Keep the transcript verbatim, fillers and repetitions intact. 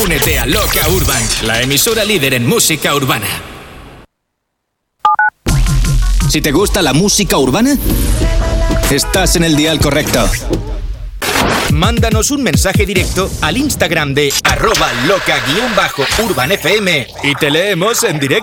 Únete a Loca Urban, la emisora líder en música urbana. Si te gusta la música urbana, estás en el dial correcto. Mándanos un mensaje directo al Instagram de arroba loca-urbanfm y te leemos en directo.